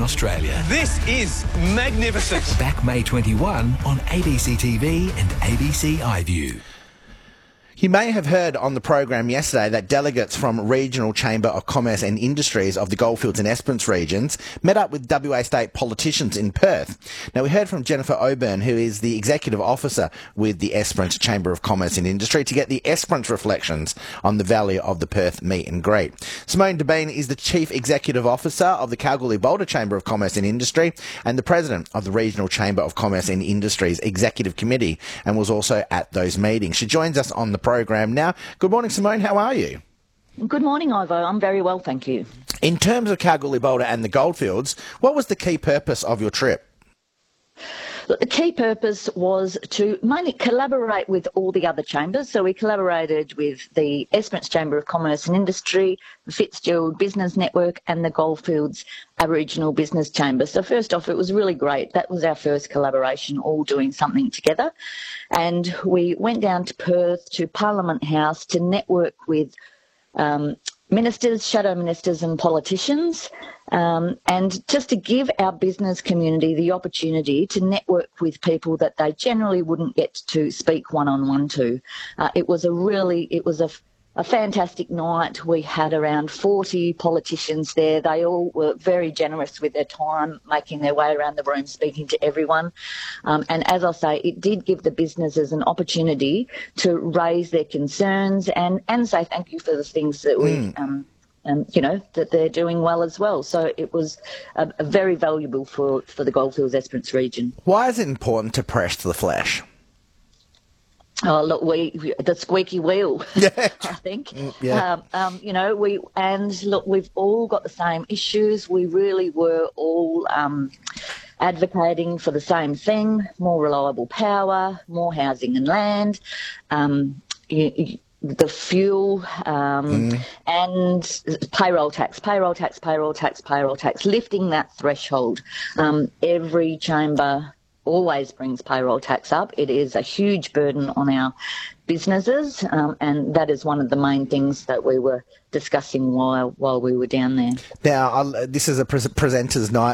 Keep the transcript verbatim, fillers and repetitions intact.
Australia. This is magnificent. Back May twenty-first on A B C T V and A B C iView. You may have heard on the program yesterday that delegates from Regional Chamber of Commerce and Industries of the Goldfields and Esperance regions met up with W A state politicians in Perth. Now, we heard from Jennifer Oburn, who is the Executive Officer with the Esperance Chamber of Commerce and Industry, to get the Esperance reflections on the value of the Perth meet and greet. Simone Devine is the Chief Executive Officer of the Kalgoorlie-Boulder Chamber of Commerce and Industry and the President of the Regional Chamber of Commerce and Industries Executive Committee, and was also at those meetings. She joins us on the program now. Good morning, Simone. How are you? Good morning, Ivo. I'm very well, thank you. In terms of Kalgoorlie-Boulder and the Goldfields, what was the key purpose of your trip? Look, the key purpose was to mainly collaborate with all the other chambers. So we collaborated with the Esperance Chamber of Commerce and Industry, the Fitzgerald Business Network and the Goldfields Aboriginal Business Chamber. So first off, it was really great. That was our first collaboration, all doing something together. And we went down to Perth to Parliament House to network with um, ministers, shadow ministers and politicians, um, and just to give our business community the opportunity to network with people that they generally wouldn't get to speak one-on-one to. Uh, it was a really, it was a, a fantastic night. We had around forty politicians there. They all were very generous with their time, making their way around the room, speaking to everyone. Um, and as I say, it did give the businesses an opportunity to raise their concerns and, and say thank you for the things that we, mm. um, um, you know, that they're doing well as well. So it was a, a very valuable for, for the Goldfields Esperance region. Why is it important to press to the flesh? Oh, look, we, the squeaky wheel, yeah. I think. Yeah. Um, um, you know, we, and look, we've all got the same issues. We really were all um, advocating for the same thing: more reliable power, more housing and land, um, you, you, the fuel, um, mm. and payroll tax, payroll tax, payroll tax, payroll tax, lifting that threshold. Um, every chamber always brings payroll tax up. It is a huge burden on our businesses, um, and that is one of the main things that we were discussing while while we were down there. Now, I'll, this is a pre- presenter's night.